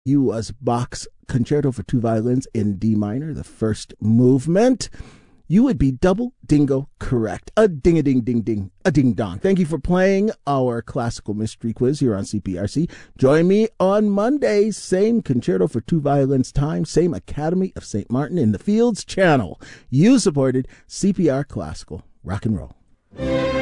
you was Bach's Concerto for Two Violins in D minor, the first movement, you would be double dingo correct. A ding-a-ding-ding-ding, a ding-dong. Thank you for playing our classical mystery quiz here on CPRC. Join me on Monday, same Concerto for Two Violins time, same Academy of St. Martin in the Fields channel. You supported CPR Classical Rock and Roll.